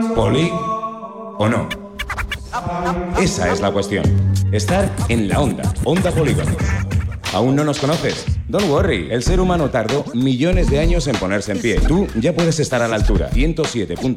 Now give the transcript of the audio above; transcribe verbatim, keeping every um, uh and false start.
¿Poli o no? Esa es la cuestión. Estar en la onda, Onda Polígono. ¿Aún no nos conoces? Don't worry, el ser humano tardó millones de años en ponerse en pie. Tú ya puedes estar a la altura. ciento siete punto